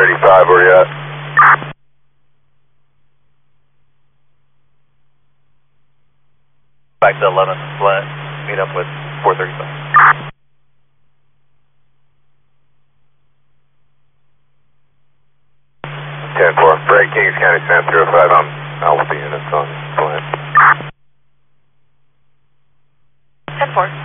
35, where you at? Back to 11 flat, meet up with 435. Brake Kings County, San 305 on Alpha units on plant. 10-4.